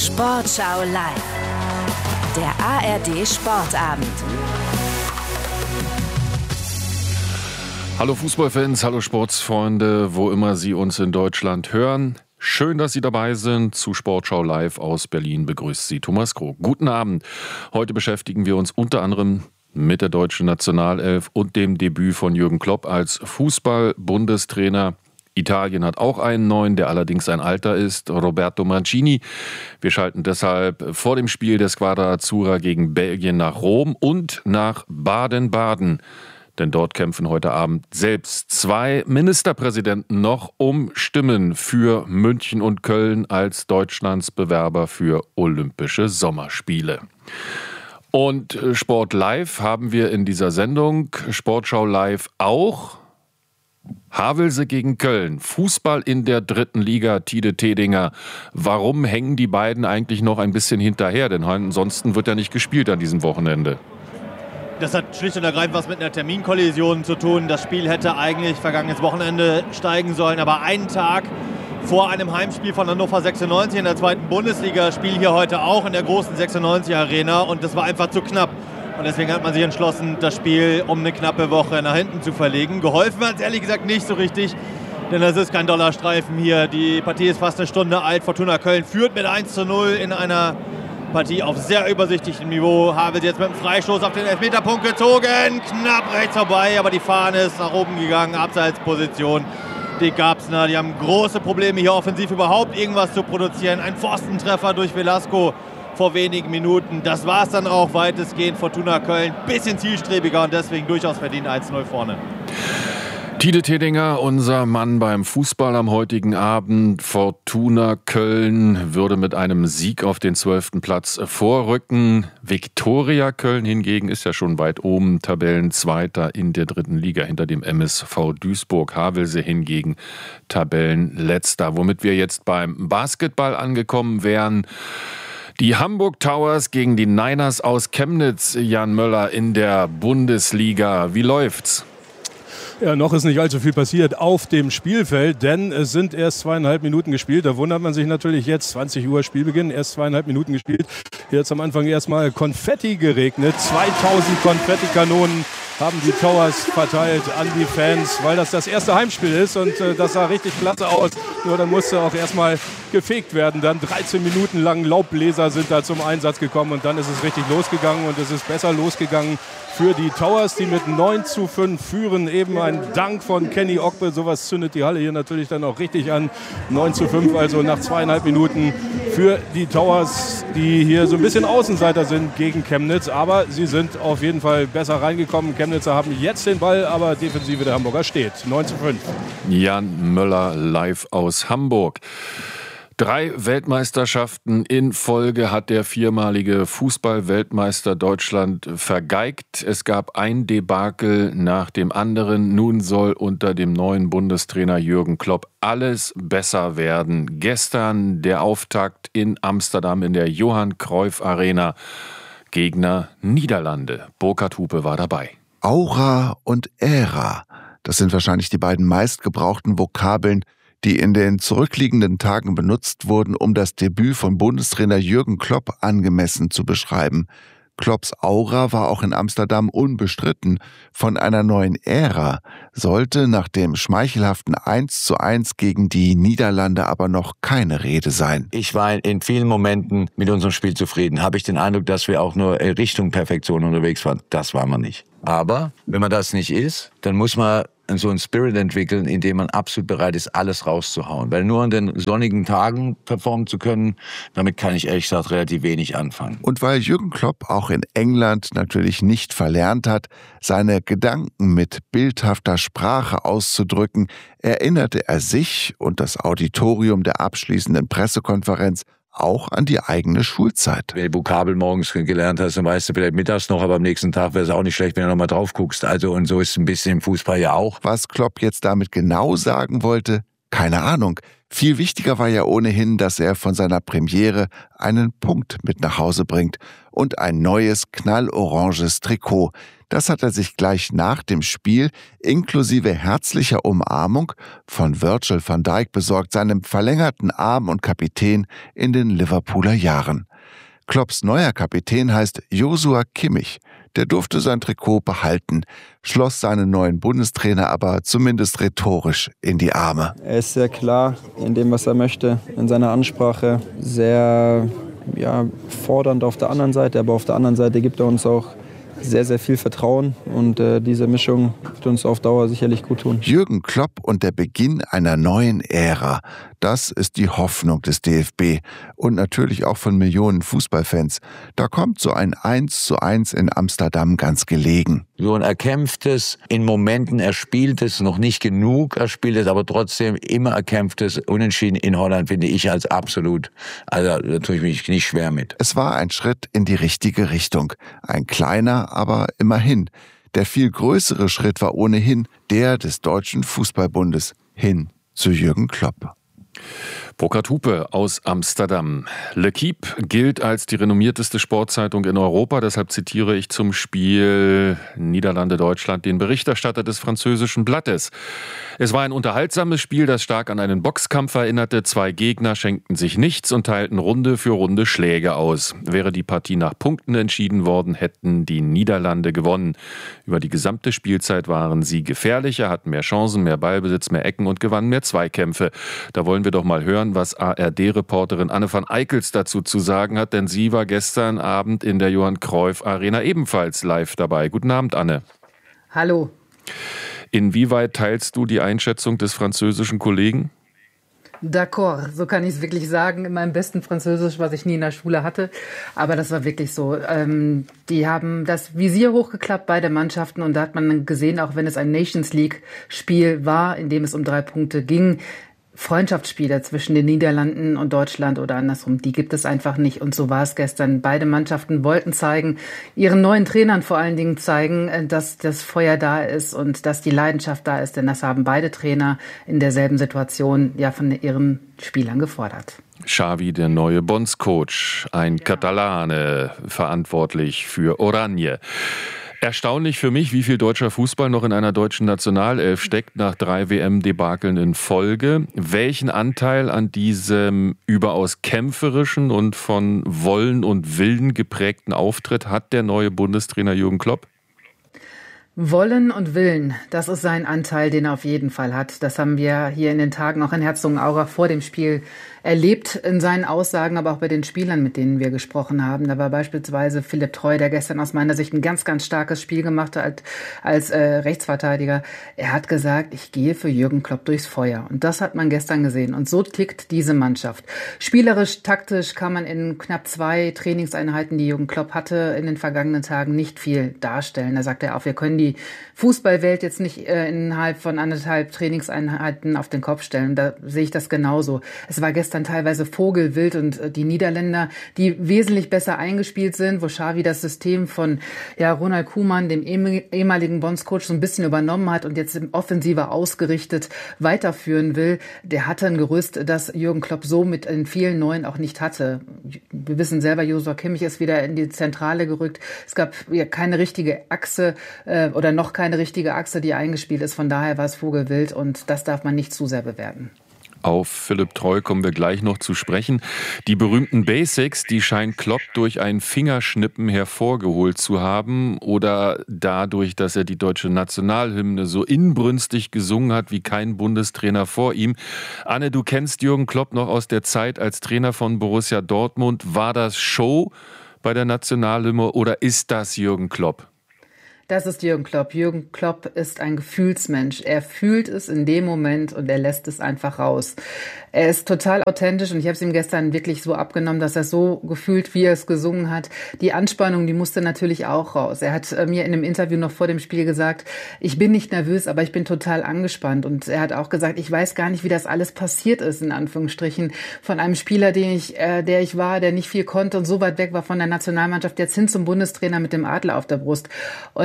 Sportschau live. Der ARD Sportabend. Hallo Fußballfans, hallo Sportsfreunde, wo immer Sie uns in Deutschland hören. Schön, dass Sie dabei sind. Zu Sportschau live aus Berlin begrüßt Sie Thomas Krog. Guten Abend. Heute beschäftigen wir uns unter anderem mit der deutschen Nationalelf und dem Debüt von Jürgen Klopp als Fußball-Bundestrainer. Italien hat auch einen neuen, der allerdings ein alter ist, Roberto Mancini. Wir schalten deshalb vor dem Spiel der Squadra Azzurra gegen Belgien nach Rom und nach Baden-Baden. Denn dort kämpfen heute Abend selbst 2 Ministerpräsidenten noch um Stimmen für München und Köln als Deutschlands Bewerber für Olympische Sommerspiele. Und Sport Live haben wir in dieser Sendung, Sportschau Live auch. Havelse gegen Köln, Fußball in der 3. Liga, Tide Tedinger. Warum hängen die beiden eigentlich noch ein bisschen hinterher? Denn ansonsten wird ja nicht gespielt an diesem Wochenende. Das hat schlicht und ergreifend was mit einer Terminkollision zu tun. Das Spiel hätte eigentlich vergangenes Wochenende steigen sollen, aber einen Tag vor einem Heimspiel von Hannover 96 in der 2. Bundesliga spielen hier heute auch in der großen 96 Arena und das war einfach zu knapp. Und deswegen hat man sich entschlossen, das Spiel um eine knappe Woche nach hinten zu verlegen. Geholfen hat es ehrlich gesagt nicht so richtig, denn das ist kein Dollarstreifen hier. Die Partie ist fast eine Stunde alt. Fortuna Köln führt mit 1:0 in einer Partie auf sehr übersichtlichem Niveau. Havelse jetzt mit dem Freistoß auf den Elfmeterpunkt gezogen. Knapp rechts vorbei, aber die Fahne ist nach oben gegangen. Abseitsposition. Die Gabsner, die haben große Probleme hier offensiv überhaupt irgendwas zu produzieren. Ein Pfostentreffer durch Velasco vor wenigen Minuten. Das war es dann auch weitestgehend. Fortuna Köln bisschen zielstrebiger und deswegen durchaus verdient 1:0 vorne. Tide Tedinger, unser Mann beim Fußball am heutigen Abend. Fortuna Köln würde mit einem Sieg auf den 12. Platz vorrücken. Viktoria Köln hingegen ist ja schon weit oben, Tabellenzweiter in der 3. Liga hinter dem MSV Duisburg. Havelse hingegen Tabellenletzter. Womit wir jetzt beim Basketball angekommen wären. Die Hamburg Towers gegen die Niners aus Chemnitz, Jan Möller, in der Bundesliga. Wie läuft's? Ja, noch ist nicht allzu viel passiert auf dem Spielfeld, denn es sind erst 2,5 Minuten gespielt. Da wundert man sich natürlich jetzt, 20 Uhr Spielbeginn, erst 2,5 Minuten gespielt. Jetzt am Anfang erstmal Konfetti geregnet. 2000 Konfettikanonen haben die Towers verteilt an die Fans, weil das erste Heimspiel ist und das sah richtig klasse aus. Nur dann musste auch erstmal gefegt werden. Dann 13 Minuten lang Laubbläser sind da zum Einsatz gekommen und dann ist es richtig losgegangen und es ist besser losgegangen für die Towers, die mit 9:5 führen. Eben ein Dank von Kenny Ogbe, sowas zündet die Halle hier natürlich dann auch richtig an. 9:5, also nach 2,5 Minuten für die Towers, die hier so ein bisschen Außenseiter sind gegen Chemnitz, aber sie sind auf jeden Fall besser reingekommen. Chemnitzer haben jetzt den Ball, aber Defensive der Hamburger steht. 9:5. Jan Möller live aus Hamburg. 3 Weltmeisterschaften in Folge hat der 4-malige Fußball-Weltmeister Deutschland vergeigt. Es gab ein Debakel nach dem anderen. Nun soll unter dem neuen Bundestrainer Jürgen Klopp alles besser werden. Gestern der Auftakt in Amsterdam in der Johan Cruyff Arena. Gegner Niederlande. Burkhard Hupe war dabei. Aura und Ära, das sind wahrscheinlich die beiden meistgebrauchten Vokabeln, die in den zurückliegenden Tagen benutzt wurden, um das Debüt von Bundestrainer Jürgen Klopp angemessen zu beschreiben. Klopps Aura war auch in Amsterdam unbestritten. Von einer neuen Ära sollte nach dem schmeichelhaften 1:1 gegen die Niederlande aber noch keine Rede sein. Ich war in vielen Momenten mit unserem Spiel zufrieden. Habe ich den Eindruck, dass wir auch nur Richtung Perfektion unterwegs waren. Das waren wir nicht. Aber wenn man das nicht ist, dann muss man so einen Spirit entwickeln, in dem man absolut bereit ist, alles rauszuhauen. Weil nur an den sonnigen Tagen performen zu können, damit kann ich ehrlich gesagt relativ wenig anfangen. Und weil Jürgen Klopp auch in England natürlich nicht verlernt hat, seine Gedanken mit bildhafter Sprache auszudrücken, erinnerte er sich und das Auditorium der abschließenden Pressekonferenz auch an die eigene Schulzeit. Wenn du Vokabel morgens gelernt hast, dann weißt du vielleicht mittags noch, aber am nächsten Tag wäre es auch nicht schlecht, wenn du nochmal drauf guckst. Also und so ist es ein bisschen im Fußball ja auch. Was Klopp jetzt damit genau sagen wollte, Keine Ahnung. Viel wichtiger war ja ohnehin, dass er von seiner Premiere einen Punkt mit nach Hause bringt und ein neues knalloranges Trikot. Das hat er sich gleich nach dem Spiel inklusive herzlicher Umarmung von Virgil van Dijk besorgt, seinem verlängerten Arm und Kapitän in den Liverpooler Jahren. Klopps neuer Kapitän heißt Joshua Kimmich. Der durfte sein Trikot behalten, schloss seinen neuen Bundestrainer aber zumindest rhetorisch in die Arme. Er ist sehr klar in dem, was er möchte, in seiner Ansprache, sehr fordernd auf der anderen Seite, aber auf der anderen Seite gibt er uns auch sehr, sehr viel Vertrauen und diese Mischung wird uns auf Dauer sicherlich gut tun. Jürgen Klopp und der Beginn einer neuen Ära, das ist die Hoffnung des DFB und natürlich auch von Millionen Fußballfans. Da kommt so ein 1:1 in Amsterdam ganz gelegen. So ein erkämpftes, in Momenten erspieltes, noch nicht genug erspieltes, aber trotzdem immer erkämpftes Unentschieden in Holland finde ich als absolut, also da tue ich mich nicht schwer mit. Es war ein Schritt in die richtige Richtung, ein kleiner, aber immerhin. Der viel größere Schritt war ohnehin der des Deutschen Fußballbundes hin zu Jürgen Klopp. Burkhard Hupe aus Amsterdam. L'Équipe gilt als die renommierteste Sportzeitung in Europa. Deshalb zitiere ich zum Spiel Niederlande-Deutschland den Berichterstatter des französischen Blattes. Es war ein unterhaltsames Spiel, das stark an einen Boxkampf erinnerte. 2 Gegner schenkten sich nichts und teilten Runde für Runde Schläge aus. Wäre die Partie nach Punkten entschieden worden, hätten die Niederlande gewonnen. Über die gesamte Spielzeit waren sie gefährlicher, hatten mehr Chancen, mehr Ballbesitz, mehr Ecken und gewannen mehr Zweikämpfe. Da wollen wir doch mal hören, was ARD-Reporterin Anne van Eickels dazu zu sagen hat, denn sie war gestern Abend in der Johann Cruyff Arena ebenfalls live dabei. Guten Abend, Anne. Hallo. Inwieweit teilst du die Einschätzung des französischen Kollegen? D'accord, so kann ich es wirklich sagen, in meinem besten Französisch, was ich nie in der Schule hatte. Aber das war wirklich so. Die haben das Visier hochgeklappt, beide Mannschaften. Und da hat man gesehen, auch wenn es ein Nations-League-Spiel war, in dem es um 3 Punkte ging, Freundschaftsspiele zwischen den Niederlanden und Deutschland oder andersrum, die gibt es einfach nicht. Und so war es gestern. Beide Mannschaften wollten zeigen, ihren neuen Trainern vor allen Dingen zeigen, dass das Feuer da ist und dass die Leidenschaft da ist. Denn das haben beide Trainer in derselben Situation ja von ihren Spielern gefordert. Xavi, der neue Bondscoach, ein Katalane, verantwortlich für Oranje. Erstaunlich für mich, wie viel deutscher Fußball noch in einer deutschen Nationalelf steckt nach 3 WM-Debakeln in Folge. Welchen Anteil an diesem überaus kämpferischen und von Wollen und Willen geprägten Auftritt hat der neue Bundestrainer Jürgen Klopp? Wollen und Willen, das ist sein Anteil, den er auf jeden Fall hat. Das haben wir hier in den Tagen auch in Herzogenaurach vor dem Spiel erlebt, in seinen Aussagen, aber auch bei den Spielern, mit denen wir gesprochen haben. Da war beispielsweise Philipp Treu, der gestern aus meiner Sicht ein ganz, ganz starkes Spiel gemacht hat als Rechtsverteidiger. Er hat gesagt, ich gehe für Jürgen Klopp durchs Feuer. Und das hat man gestern gesehen. Und so tickt diese Mannschaft. Spielerisch, taktisch kann man in knapp 2 Trainingseinheiten, die Jürgen Klopp hatte, in den vergangenen Tagen nicht viel darstellen. Da sagt er auch, wir können die Fußballwelt jetzt nicht innerhalb von 1,5 Trainingseinheiten auf den Kopf stellen. Da sehe ich das genauso. Es war gestern teilweise vogelwild und die Niederländer, die wesentlich besser eingespielt sind, wo Xavi das System von Ronald Koeman, dem ehemaligen Bondscoach, so ein bisschen übernommen hat und jetzt offensiver ausgerichtet weiterführen will, der hatte ein Gerüst, das Jürgen Klopp so mit in vielen Neuen auch nicht hatte. Wir wissen selber, Joshua Kimmich ist wieder in die Zentrale gerückt. Es gab keine richtige Achse oder noch keine richtige Achse, die eingespielt ist. Von daher war es vogelwild und das darf man nicht zu sehr bewerten. Auf Philipp Treu kommen wir gleich noch zu sprechen. Die berühmten Basics, die scheint Klopp durch ein Fingerschnippen hervorgeholt zu haben oder dadurch, dass er die deutsche Nationalhymne so inbrünstig gesungen hat wie kein Bundestrainer vor ihm. Anne, du kennst Jürgen Klopp noch aus der Zeit als Trainer von Borussia Dortmund. War das Show bei der Nationalhymne oder ist das Jürgen Klopp? Das ist Jürgen Klopp. Jürgen Klopp ist ein Gefühlsmensch. Er fühlt es in dem Moment und er lässt es einfach raus. Er ist total authentisch und ich habe es ihm gestern wirklich so abgenommen, dass er so gefühlt, wie er es gesungen hat. Die Anspannung, die musste natürlich auch raus. Er hat mir in einem Interview noch vor dem Spiel gesagt, ich bin nicht nervös, aber ich bin total angespannt. Und er hat auch gesagt, ich weiß gar nicht, wie das alles passiert ist, in Anführungsstrichen, von einem Spieler, der ich war, der nicht viel konnte und so weit weg war von der Nationalmannschaft, jetzt hin zum Bundestrainer mit dem Adler auf der Brust. Und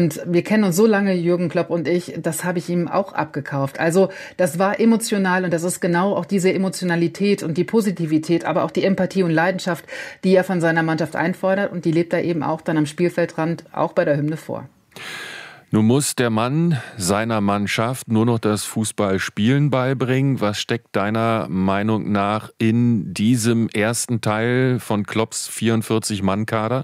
Und wir kennen uns so lange, Jürgen Klopp und ich, das habe ich ihm auch abgekauft. Also das war emotional und das ist genau auch diese Emotionalität und die Positivität, aber auch die Empathie und Leidenschaft, die er von seiner Mannschaft einfordert und die lebt er eben auch dann am Spielfeldrand, auch bei der Hymne vor. Nun muss der Mann seiner Mannschaft nur noch das Fußballspielen beibringen. Was steckt deiner Meinung nach in diesem ersten Teil von Klopps 44-Mann-Kader?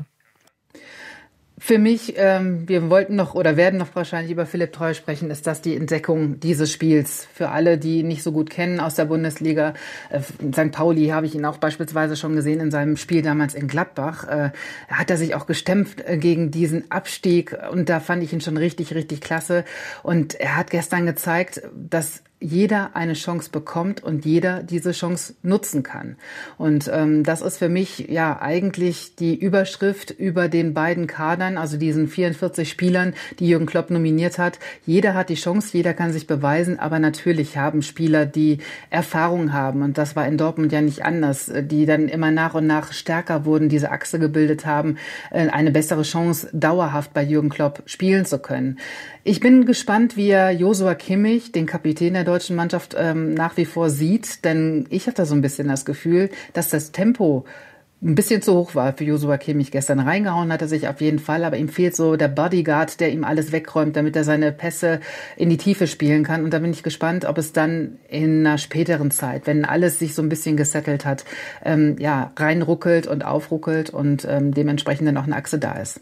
Für mich, wir wollten noch oder werden noch wahrscheinlich über Philipp Treu sprechen, ist das die Entdeckung dieses Spiels. Für alle, die ihn nicht so gut kennen aus der Bundesliga, St. Pauli habe ich ihn auch beispielsweise schon gesehen in seinem Spiel damals in Gladbach, hat er sich auch gestemmt gegen diesen Abstieg und da fand ich ihn schon richtig, richtig klasse. Und er hat gestern gezeigt, dass jeder eine Chance bekommt und jeder diese Chance nutzen kann. Und das ist für mich ja eigentlich die Überschrift über den beiden Kadern, also diesen 44 Spielern, die Jürgen Klopp nominiert hat. Jeder hat die Chance, jeder kann sich beweisen, aber natürlich haben Spieler, die Erfahrung haben, und das war in Dortmund ja nicht anders, die dann immer nach und nach stärker wurden, diese Achse gebildet haben, eine bessere Chance dauerhaft bei Jürgen Klopp spielen zu können. Ich bin gespannt, wie er Joshua Kimmich, den Kapitän der deutschen Mannschaft, nach wie vor sieht, denn ich hatte so ein bisschen das Gefühl, dass das Tempo ein bisschen zu hoch war für Joshua Kimmich gestern. Reingehauen hat er sich auf jeden Fall, aber ihm fehlt so der Bodyguard, der ihm alles wegräumt, damit er seine Pässe in die Tiefe spielen kann. Und da bin ich gespannt, ob es dann in einer späteren Zeit, wenn alles sich so ein bisschen gesettelt hat, reinruckelt und aufruckelt und dementsprechend dann auch eine Achse da ist.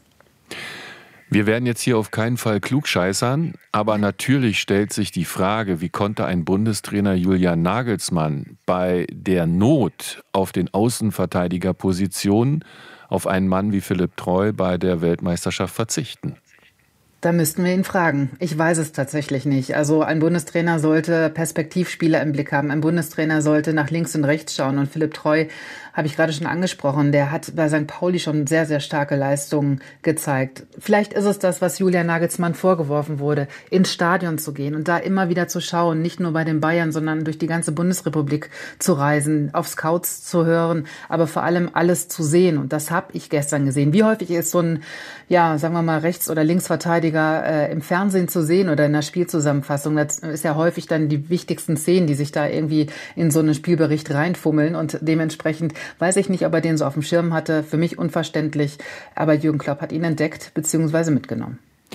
Wir werden jetzt hier auf keinen Fall klugscheißern, aber natürlich stellt sich die Frage, wie konnte ein Bundestrainer Julian Nagelsmann bei der Not auf den Außenverteidigerpositionen auf einen Mann wie Philipp Treu bei der Weltmeisterschaft verzichten? Da müssten wir ihn fragen. Ich weiß es tatsächlich nicht. Also ein Bundestrainer sollte Perspektivspieler im Blick haben. Ein Bundestrainer sollte nach links und rechts schauen. Und Philipp Treu habe ich gerade schon angesprochen. Der hat bei St. Pauli schon sehr, sehr starke Leistungen gezeigt. Vielleicht ist es das, was Julian Nagelsmann vorgeworfen wurde, ins Stadion zu gehen und da immer wieder zu schauen, nicht nur bei den Bayern, sondern durch die ganze Bundesrepublik zu reisen, auf Scouts zu hören, aber vor allem alles zu sehen. Und das habe ich gestern gesehen. Wie häufig ist so ein, sagen wir mal, Rechts- oder Linksverteidiger im Fernsehen zu sehen oder in der Spielzusammenfassung? Das ist ja häufig dann die wichtigsten Szenen, die sich da irgendwie in so einen Spielbericht reinfummeln, und dementsprechend weiß ich nicht, ob er den so auf dem Schirm hatte. Für mich unverständlich, aber Jürgen Klopp hat ihn entdeckt bzw. mitgenommen.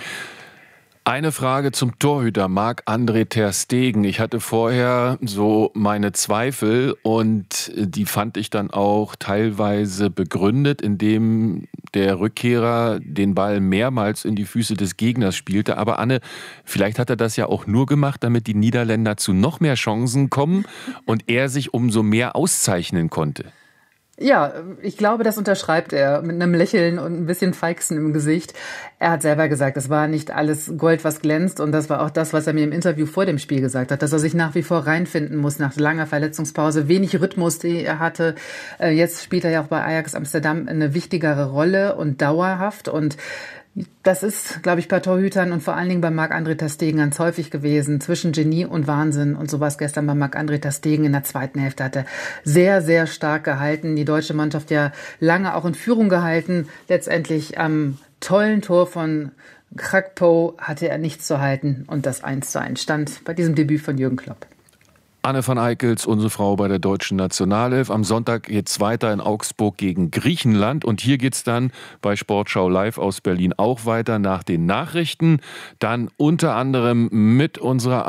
Eine Frage zum Torhüter Marc-André ter Stegen. Ich hatte vorher so meine Zweifel und die fand ich dann auch teilweise begründet, indem der Rückkehrer den Ball mehrmals in die Füße des Gegners spielte. Aber Anne, vielleicht hat er das ja auch nur gemacht, damit die Niederländer zu noch mehr Chancen kommen und er sich umso mehr auszeichnen konnte. Ja, ich glaube, das unterschreibt er mit einem Lächeln und ein bisschen Feixen im Gesicht. Er hat selber gesagt, es war nicht alles Gold, was glänzt, und das war auch das, was er mir im Interview vor dem Spiel gesagt hat, dass er sich nach wie vor reinfinden muss nach langer Verletzungspause, wenig Rhythmus, den er hatte. Jetzt spielt er ja auch bei Ajax Amsterdam eine wichtigere Rolle und dauerhaft, und das ist, glaube ich, bei Torhütern und vor allen Dingen bei Marc-André ter Stegen ganz häufig gewesen, zwischen Genie und Wahnsinn. Und so war es gestern bei Marc-André ter Stegen. In der zweiten Hälfte hat er sehr, sehr stark gehalten. Die deutsche Mannschaft ja lange auch in Führung gehalten. Letztendlich am tollen Tor von Gakpo hatte er nichts zu halten. Und das 1:1 stand bei diesem Debüt von Jürgen Klopp. Anne van Eickels, unsere Frau bei der deutschen Nationalelf. Am Sonntag geht's weiter in Augsburg gegen Griechenland. Und hier geht's dann bei Sportschau Live aus Berlin auch weiter nach den Nachrichten. Dann unter anderem mit unserer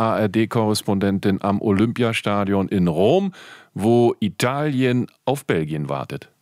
ARD-Korrespondentin am Olympiastadion in Rom, wo Italien auf Belgien wartet.